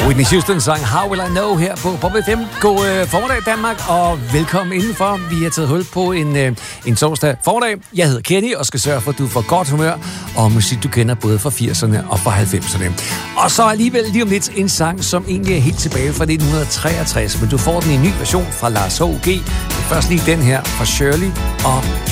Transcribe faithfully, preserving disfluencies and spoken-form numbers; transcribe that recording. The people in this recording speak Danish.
Whitney Houston sang How Will I Know her på Pop F M. God øh, formiddag Danmark, og velkommen indenfor. Vi har taget hul på en, øh, en torsdag formiddag. Jeg hedder Kenny og skal sørge for, at du får godt humør og musik, du kender både fra firserne og fra halvfemserne. Og så alligevel lige om lidt en sang, som egentlig er helt tilbage fra nitten treogtres, men du får den i en ny version fra Lars H G. Først lige den her fra Shirley og